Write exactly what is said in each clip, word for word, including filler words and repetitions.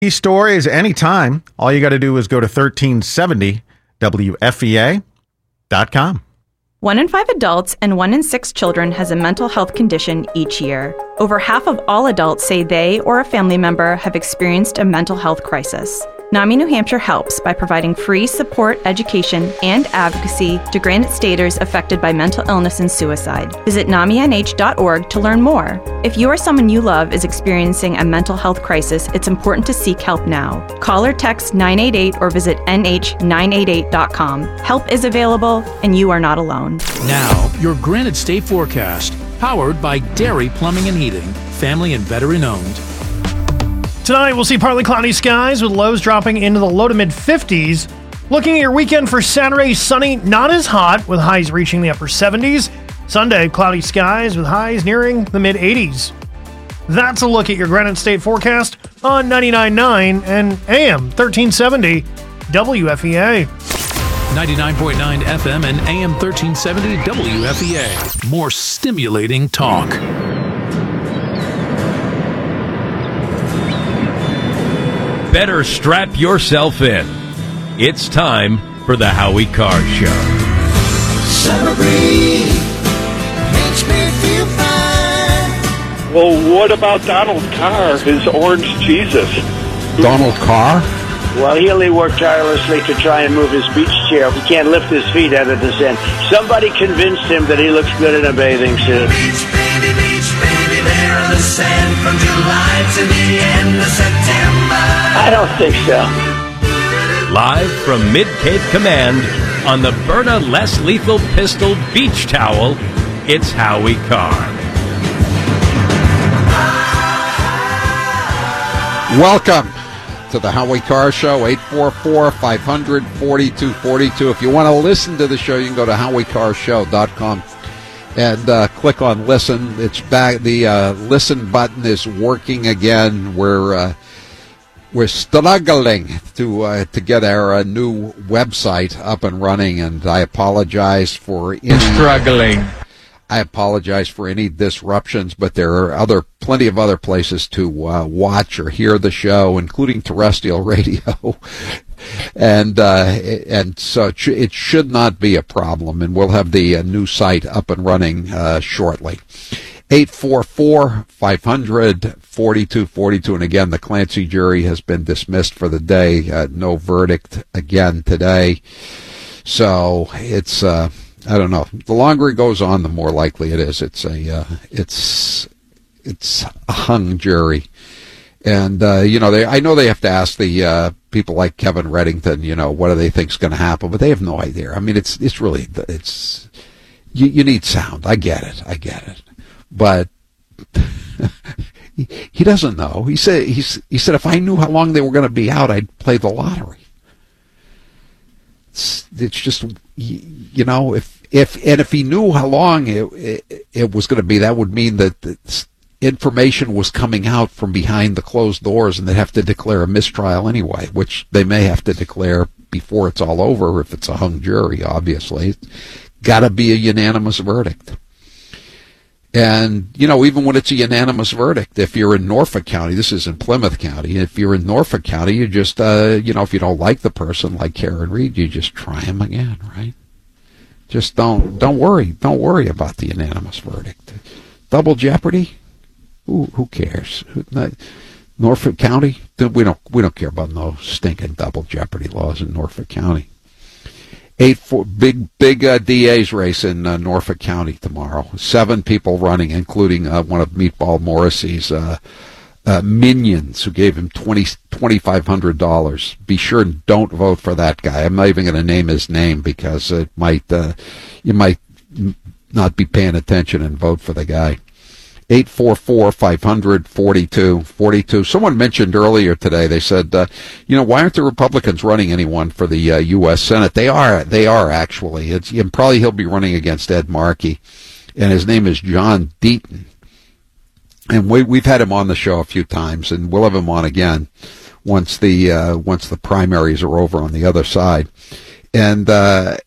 These stories anytime. All you got to do is go to thirteen seventy W F E A dot com. One in five adults and one in six children has a mental health condition each year. Over half of all adults say they or a family member have experienced a mental health crisis. NAMI New Hampshire helps by providing free support, education, and advocacy to Granite Staters affected by mental illness and suicide. Visit N A M I N H dot org to learn more. If you or someone you love is experiencing a mental health crisis, it's important to seek help now. Call or text nine eight eight or visit N H nine eight eight dot com. Help is available, and you are not alone. Now, your Granite State forecast, powered by Dairy Plumbing and Heating, family and veteran owned. Tonight, we'll see partly cloudy skies with lows dropping into the low to mid fifties. Looking at your weekend for Saturday, sunny, not as hot, with highs reaching the upper seventies. Sunday, cloudy skies with highs nearing the mid eighties. That's a look at your Granite State forecast on ninety-nine point nine and A M thirteen seventy W F E A. ninety-nine point nine F M and A M thirteen seventy W F E A. More stimulating talk. Better strap yourself in. It's time for the Howie Carr Show. Summer breeze makes me feel fine. Well, what about Donald Carr, his orange Jesus? Donald Carr? Well, he only worked tirelessly to try and move his beach chair. He can't lift his feet out of the sand. Somebody convinced him that he looks good in a bathing suit. Beach, baby, beach, baby, there on the sand from July to the end of September. I don't think so. Live from Mid-Cape Command on the Berta Less Lethal Pistol Beach Towel, it's Howie Carr. Welcome to the Howie Carr Show, eight four four, five hundred, forty-two forty-two. If you want to listen to the show, you can go to howie carr show dot com and uh, click on listen. It's back. The uh, listen button is working again. We're uh, we're struggling to uh, to get our uh, new website up and running, and I apologize for any, struggling. I apologize for any disruptions, but there are other plenty of other places to uh, watch or hear the show, including terrestrial radio, and uh, and so it, sh- it should not be a problem. And we'll have the uh, new site up and running uh, shortly. eight four four, five hundred, forty-two forty-two. And again, the Clancy jury has been dismissed for the day. Uh, no verdict again today. So it's. Uh, I don't know. The longer it goes on, the more likely it is. It's a, uh, it's, it's a hung jury, and uh, you know, they. I know they have to ask the uh, people like Kevin Reddington, you know, what do they think is going to happen, but they have no idea. I mean, it's, it's really, it's, you, you need sound. I get it. I get it, but he, he doesn't know. He said, he's, he said, if I knew how long they were going to be out, I'd play the lottery. It's, it's just, you know, if if and if he knew how long it it, it was going to be, that would mean that the information was coming out from behind the closed doors, and they'd have to declare a mistrial anyway, which they may have to declare before it's all over if it's a hung jury. Obviously, it's got to be a unanimous verdict. And, you know, even when it's a unanimous verdict, if you're in Norfolk County, this is in Plymouth County, if you're in Norfolk County, you just, uh, you know, if you don't like the person like Karen Reed, you just try him again, right? Just don't, don't worry. Don't worry about the unanimous verdict. Double jeopardy? Who, who cares? Norfolk County? We don't, we don't care about no stinking double jeopardy laws in Norfolk County. Eight four, big big uh, D A's race in uh, Norfolk County tomorrow. Seven people running, including uh, one of Meatball Morrissey's uh, uh, minions, who gave him twenty twenty five hundred dollars. Be sure and don't vote for that guy. I'm not even going to name his name because it might uh, you might not be paying attention and vote for the guy. eight four four, five hundred, forty-two forty-two. Someone mentioned earlier today, they said, uh, you know, why aren't the Republicans running anyone for the uh, U S Senate? They are, they are actually. It's, and probably he'll be running against Ed Markey, and his name is John Deaton. And we, we've had him on the show a few times, and we'll have him on again once the uh, once the primaries are over on the other side. And uh,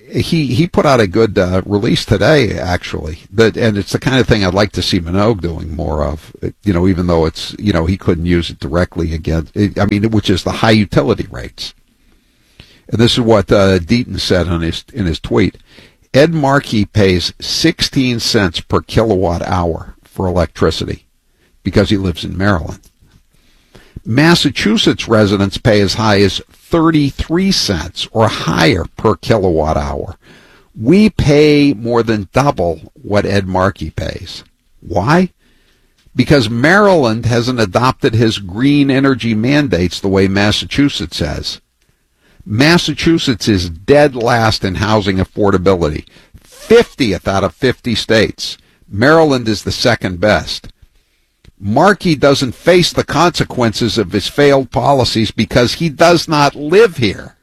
he he put out a good uh, release today, actually. That and it's the kind of thing I'd like to see Minogue doing more of. You know, even though it's you know he couldn't use it directly against. I mean, which is the high utility rates. And this is what uh, Deaton said on his in his tweet. Ed Markey pays sixteen cents per kilowatt hour for electricity because he lives in Maryland. Massachusetts residents pay as high as thirty-three cents or higher per kilowatt hour. We pay more than double what Ed Markey pays. Why? Because Maryland hasn't adopted his green energy mandates the way Massachusetts has. Massachusetts is dead last in housing affordability, fiftieth out of fifty states. Maryland is the second best. Markey doesn't face the consequences of his failed policies because he does not live here.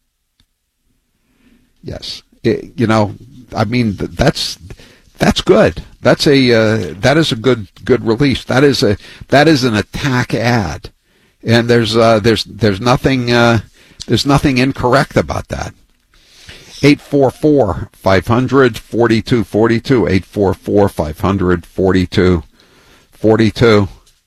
Yes, it, you know, I mean that's that's good. That's a uh, that is a good good release. That is a that is an attack ad, and there's uh, there's there's nothing uh, there's nothing incorrect about that. eight four four, five hundred, forty-two forty-two, eight four four, five hundred, forty-two forty-two.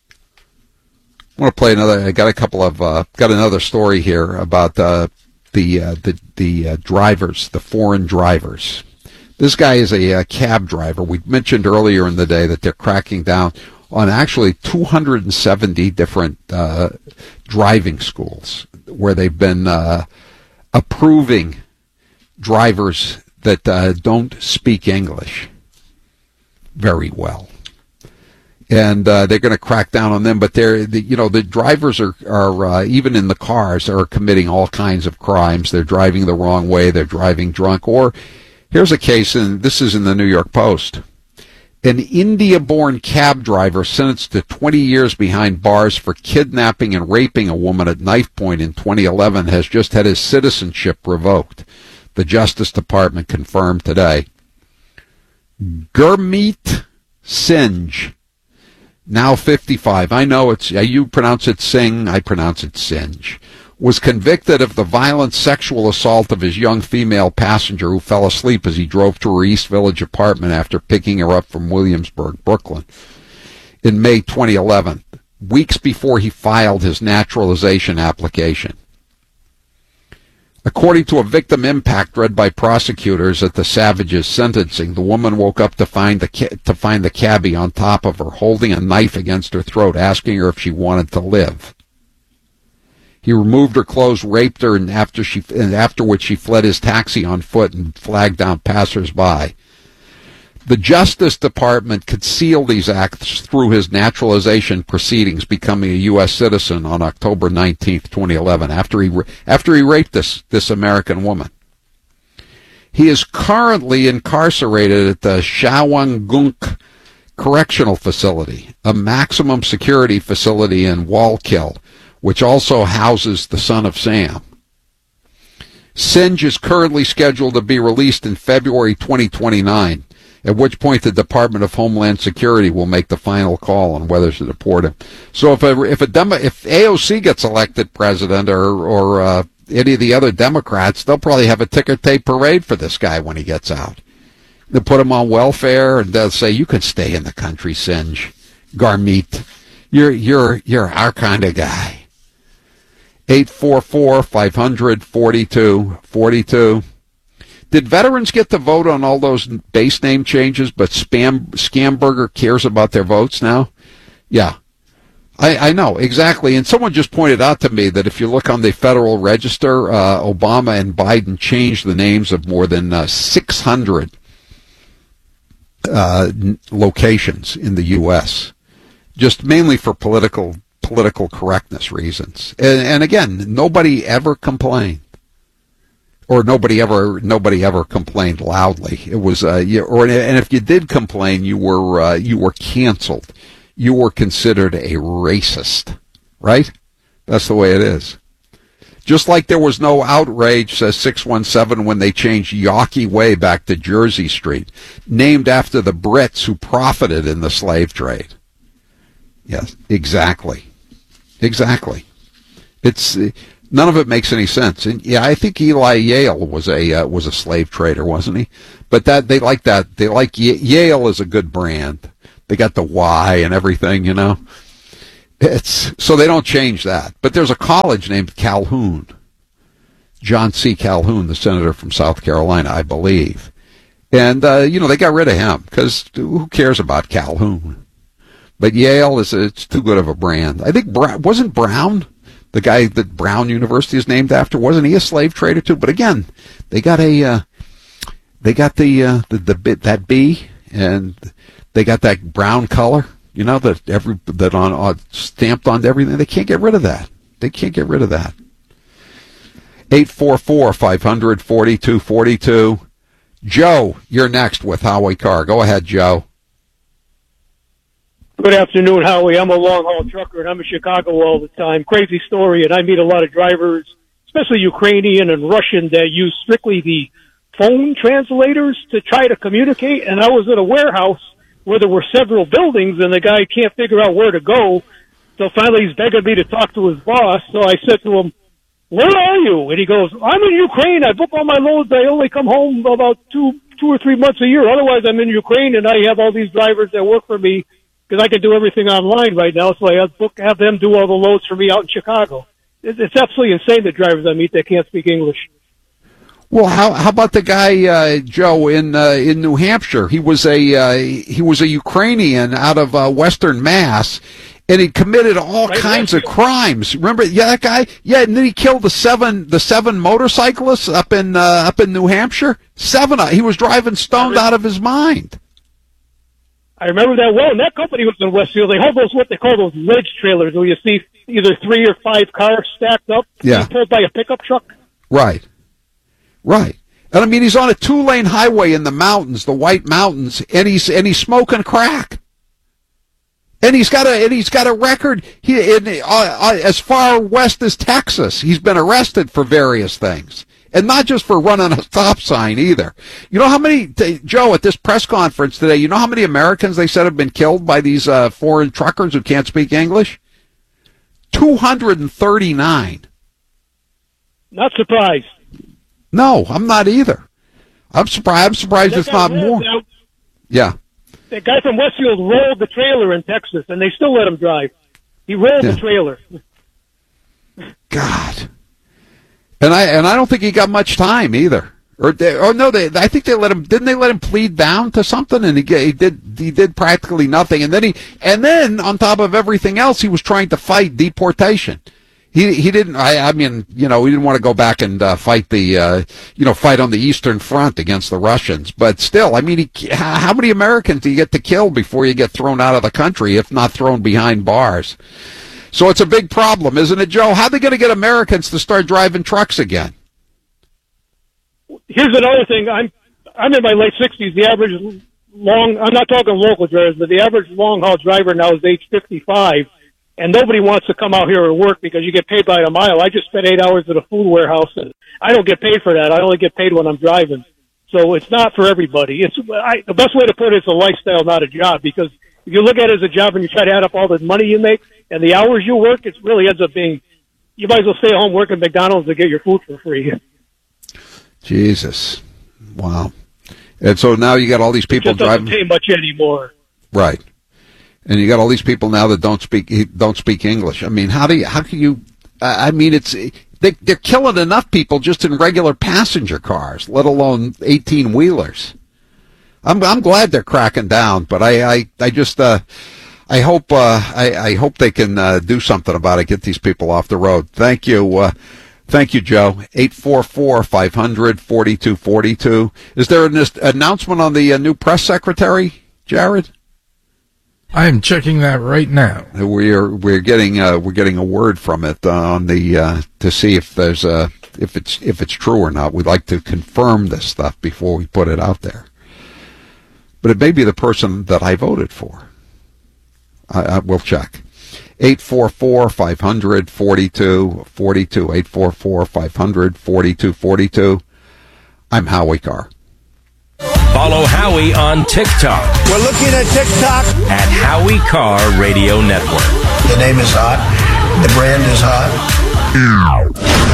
I want to play another. I got a couple of uh, got another story here about uh, the uh, the the uh, drivers, the foreign drivers. This guy is a, a cab driver. We mentioned earlier in the day that they're cracking down on actually two hundred seventy different uh, driving schools where they've been uh, approving drivers that uh, don't speak English very well. And uh, they're going to crack down on them, but they're, the, you know, the drivers are, are uh, even in the cars, are committing all kinds of crimes. They're driving the wrong way. They're driving drunk. Or here's a case, and this is in the New York Post. An India-born cab driver sentenced to twenty years behind bars for kidnapping and raping a woman at knife point in twenty eleven has just had his citizenship revoked. The Justice Department confirmed today. Gurmeet Singh, now fifty-five, I know it's, you pronounce it Singh, I pronounce it Singe, was convicted of the violent sexual assault of his young female passenger who fell asleep as he drove to her East Village apartment after picking her up from Williamsburg, Brooklyn, in May twenty eleven, weeks before he filed his naturalization application. According to a victim impact read by prosecutors at the Savage's sentencing, the woman woke up to find the ca- to find the cabbie on top of her, holding a knife against her throat, asking her if she wanted to live. He removed her clothes, raped her, and after she and after which she fled his taxi on foot and flagged down passersby. The Justice Department concealed these acts through his naturalization proceedings, becoming a U S citizen on October nineteenth, twenty eleven, after he after he raped this this American woman. He is currently incarcerated at the Shawangunk Correctional Facility, a maximum security facility in Wallkill, which also houses the son of Sam. Singe is currently scheduled to be released in February twenty twenty-nine. At which point the Department of Homeland Security will make the final call on whether to deport him. So if a, if a Demo, if A O C gets elected president, or or uh, any of the other Democrats, they'll probably have a ticker tape parade for this guy when he gets out. They'll put him on welfare and they'll say, "You can stay in the country, Singe, Garmeet. You're you're you're our kind of guy." eight four four, five hundred, forty-two forty-two. Did veterans get to vote on all those base name changes, but Spam Scamberger cares about their votes now? Yeah, I, I know, exactly. And someone just pointed out to me that if you look on the Federal Register, uh, Obama and Biden changed the names of more than uh, six hundred uh, locations in the U S, just mainly for political political correctness reasons. And, and again, nobody ever complained. Or nobody ever, nobody ever complained loudly. It was, uh, you, or and if you did complain, you were, uh, you were canceled. You were considered a racist, right? That's the way it is. Just like there was no outrage, says six one seven, when they changed Yawkey Way back to Jersey Street, named after the Brits who profited in the slave trade. Yes, exactly, exactly. It's. None of it makes any sense. And yeah, I think Eli Yale was a uh, was a slave trader, wasn't he? But that they like that. They like y- Yale is a good brand. They got the Y and everything, you know. It's so they don't change that. But there's a college named Calhoun. John C. Calhoun, the senator from South Carolina, I believe. And, uh, you know, they got rid of him because who cares about Calhoun? But Yale is a, it's too good of a brand. I think Brown, wasn't Brown, the guy that Brown University is named after, wasn't he a slave trader too? But again, they got a, uh, they got the, uh, the, the bit, that B, and they got that brown color, you know, that every, that on, on stamped onto everything. They can't get rid of that. They can't get rid of that. eight four four, five hundred, forty-two forty-two. Joe, you're next with Howie Carr. Go ahead, Joe. Good afternoon, Howie. I'm a long-haul trucker, and I'm in Chicago all the time. Crazy story, and I meet a lot of drivers, especially Ukrainian and Russian, that use strictly the phone translators to try to communicate. And I was at a warehouse where there were several buildings, and the guy can't figure out where to go. So finally he's begging me to talk to his boss. So I said to him, "Where are you?" And he goes, "I'm in Ukraine. I book all my loads. I only come home about two two or three months a year. Otherwise, I'm in Ukraine, and I have all these drivers that work for me because I can do everything online right now. So I have, book, have them do all the loads for me out in Chicago." It's, it's absolutely insane, the drivers I meet that can't speak English. Well, how how about the guy uh, Joe in uh, in New Hampshire? He was a uh, he was a Ukrainian out of uh, Western Mass. And he committed all right, kinds of crimes. Remember, yeah, that guy. Yeah, and then he killed the seven the seven motorcyclists up in uh, up in New Hampshire. Seven. He was driving stoned out of his mind. I remember that well. And that company was in Westfield. They have those what they call those ledge trailers, where you see either three or five cars stacked up, yeah, pulled by a pickup truck. Right, right. And I mean, he's on a two lane highway in the mountains, the White Mountains, and he's and he's smoking crack. And he's got a and he's got a record. He in, uh, uh, as far west as Texas. He's been arrested for various things, and not just for running a stop sign either. You know how many t- Joe at this press conference today? You know how many Americans they said have been killed by these uh, foreign truckers who can't speak English? Two hundred and thirty-nine. Not surprised. No, I'm not either. I'm surprised. I'm surprised it's not more. That, yeah. The guy from Westfield rolled the trailer in Texas, and they still let him drive. He rolled yeah. the trailer. God, and I and I don't think he got much time either. Or, they, or no, they I think they let him. Didn't they let him plead down to something? And he, he did. He did practically nothing. And then he and then on top of everything else, he was trying to fight deportation. He he didn't. I, I mean, you know, he didn't want to go back and uh, fight the, uh, you know, fight on the Eastern Front against the Russians. But still, I mean, he, how many Americans do you get to kill before you get thrown out of the country, if not thrown behind bars? So it's a big problem, isn't it, Joe? How are they going to get Americans to start driving trucks again? Here's another thing. I'm I'm in my late sixties. The average long. I'm not talking local drivers, but the average long haul driver now is age fifty-five. And nobody wants to come out here and work because you get paid by the mile. I just spent eight hours at a food warehouse, and I don't get paid for that. I only get paid when I'm driving. So it's not for everybody. It's I, the best way to put it is a lifestyle, not a job. Because if you look at it as a job and you try to add up all the money you make and the hours you work, it really ends up being, you might as well stay at home, work at McDonald's to get your food for free. Jesus. Wow. And so now you got all these people it just driving. Doesn't pay much anymore. Right. And you got all these people now that don't speak don't speak English. I mean, how do you, how can you? I mean, it's they they're killing enough people just in regular passenger cars, let alone eighteen wheelers. I'm I'm glad they're cracking down, but I I, I just uh, I hope uh, I I hope they can uh, do something about it, get these people off the road. Thank you, uh, thank you, Joe. Eight four four five hundred forty two forty two. Is there an announcement on the uh, new press secretary, Jared? I am checking that right now. We're we're getting uh, we're getting a word from it uh, on the uh, to see if there's a if it's if it's true or not. We'd like to confirm this stuff before we put it out there. But it may be the person that I voted for. I, I will check. Eight four four five hundred forty two forty two. Eight four four five hundred forty two forty two. I'm Howie Carr. Follow Howie on TikTok. We're looking at TikTok. At Howie Carr Radio Network. The name is hot. The brand is hot.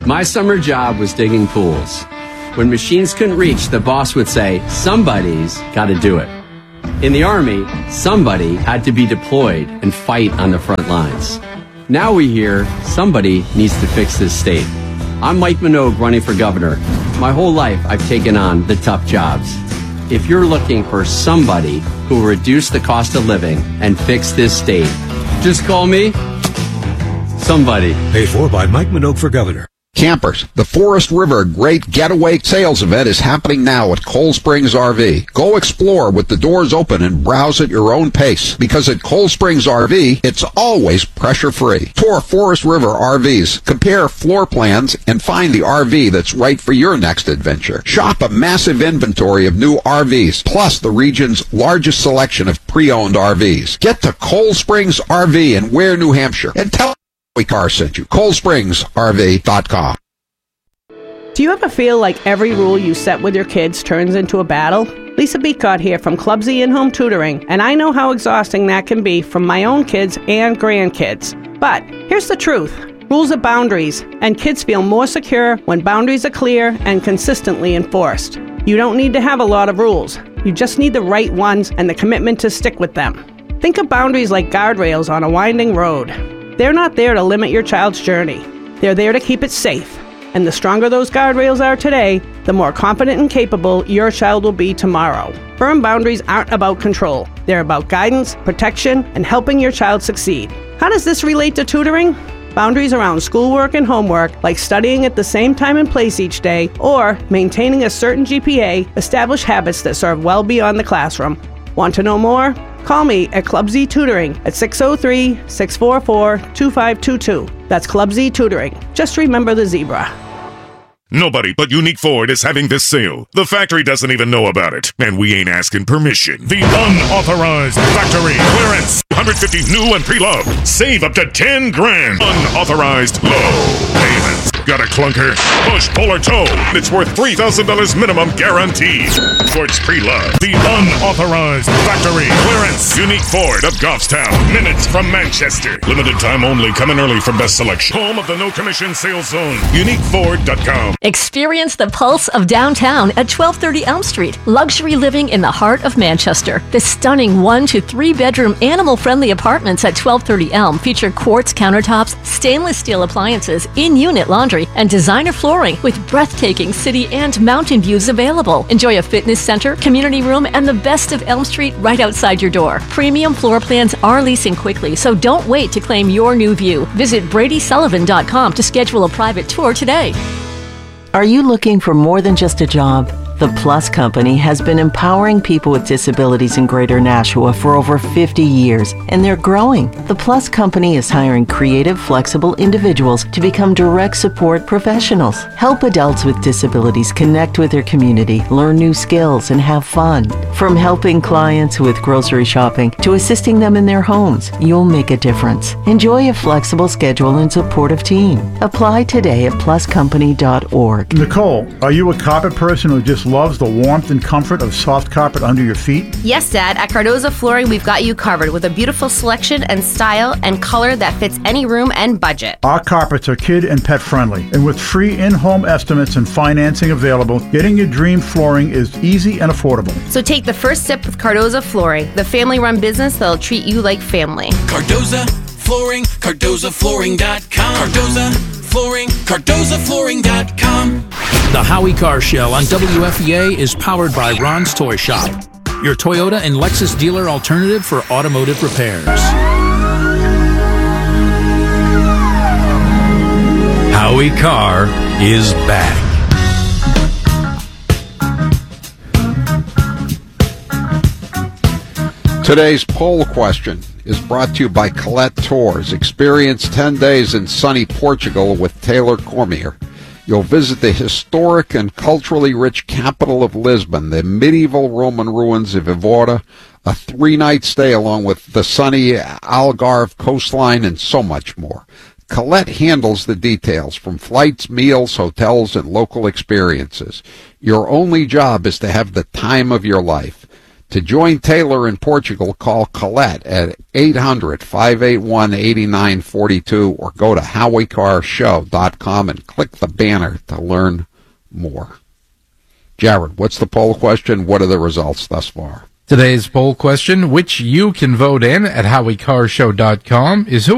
My summer job was digging pools. When machines couldn't reach, the boss would say, somebody's got to do it. In the Army, somebody had to be deployed and fight on the front lines. Now we hear somebody needs to fix this state. I'm Mike Minogue running for governor. My whole life I've taken on the tough jobs. If you're looking for somebody who will reduce the cost of living and fix this state, just call me somebody. Paid for by Mike Minogue for governor. Campers, the Forest River Great Getaway Sales Event is happening now at Cold Springs R V. Go explore with the doors open and browse at your own pace, because at Cold Springs R V, it's always pressure-free. Tour Forest River R Vs, compare floor plans, and find the R V that's right for your next adventure. Shop a massive inventory of new R Vs, plus the region's largest selection of pre-owned R Vs. Get to Cold Springs R V in Ware, New Hampshire, and tell We Car sent you. cold springs R V dot com. Do you ever feel like every rule you set with your kids turns into a battle? Lisa Beacott here from Club Z In-Home Tutoring, and I know how exhausting that can be from my own kids and grandkids. But here's the truth. Rules are boundaries, and kids feel more secure when boundaries are clear and consistently enforced. You don't need to have a lot of rules. You just need the right ones and the commitment to stick with them. Think of boundaries like guardrails on a winding road. They're not there to limit your child's journey. They're there to keep it safe. And the stronger those guardrails are today, the more confident and capable your child will be tomorrow. Firm boundaries aren't about control. They're about guidance, protection, and helping your child succeed. How does this relate to tutoring? Boundaries around schoolwork and homework, like studying at the same time and place each day, or maintaining a certain G P A, establish habits that serve well beyond the classroom. Want to know more? Call me at Club Z Tutoring at six oh three, six four four, two five two two. That's Club Z Tutoring. Just remember the zebra. Nobody but Unique Ford is having this sale. The factory doesn't even know about it, and we ain't asking permission. The unauthorized factory clearance. one hundred fifty new and pre-loved. Save up to ten grand. Unauthorized low payments. Got a clunker? Push, pull, or tow. It's worth three thousand dollars minimum guaranteed. Ford's pre-loved. The unauthorized factory clearance. Unique Ford of Goffstown. Minutes from Manchester. Limited time only. Coming early from Best Selection. Home of the no commission sales zone. Unique Ford dot com. Experience the pulse of downtown at twelve thirty Elm Street. Luxury living in the heart of Manchester. The stunning one to three bedroom animal-friendly apartments at twelve thirty Elm feature quartz countertops, stainless steel appliances, in-unit laundry, and designer flooring with breathtaking city and mountain views available. Enjoy a fitness center, community room, and the best of Elm Street right outside your door. Premium floor plans are leasing quickly, so don't wait to claim your new view. Visit Brady Sullivan dot com to schedule a private tour today. Are you looking for more than just a job? The Plus Company has been empowering people with disabilities in Greater Nashua for over fifty years, and they're growing. The Plus Company is hiring creative, flexible individuals to become direct support professionals. Help adults with disabilities connect with their community, learn new skills, and have fun. From helping clients with grocery shopping to assisting them in their homes, you'll make a difference. Enjoy a flexible schedule and supportive team. Apply today at plus company dot org. Nicole, are you a carpet person who just loves the warmth and comfort of soft carpet under your feet? Yes, Dad. At Cardoza Flooring, we've got you covered with a beautiful selection and style and color that fits any room and budget. Our carpets are kid and pet friendly, and with free in-home estimates and financing available, getting your dream flooring is easy and affordable. So take the first step with Cardoza Flooring, the family-run business that'll treat you like family. Cardoza Flooring, Cardoza Flooring dot com. Cardoza Flooring, Cardoza Flooring dot com. The Howie Car Show on W F E A is powered by Ron's Toy Shop, your Toyota and Lexus dealer alternative for automotive repairs. Howie Carr is back. Today's poll question is brought to you by Colette Tours. Experience ten days in sunny Portugal with Taylor Cormier. You'll visit the historic and culturally rich capital of Lisbon, the medieval Roman ruins of Evora, a three-night stay along with the sunny Algarve coastline, and so much more. Colette handles the details, from flights, meals, hotels, and local experiences. Your only job is to have the time of your life. To join Taylor in Portugal, call Colette at eight hundred, five eight one, eight nine four two or go to howie car show dot com and click the banner to learn more. Jared, what's the poll question? What are the results thus far? Today's poll question, which you can vote in at howie car show dot com, is who